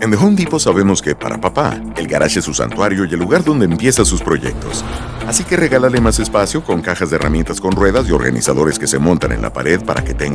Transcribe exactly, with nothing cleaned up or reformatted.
En The Home Depot sabemos que para papá, el garaje es su santuario y el lugar donde empieza sus proyectos. Así que regálale más espacio con cajas de herramientas con ruedas y organizadores que se montan en la pared para que tenga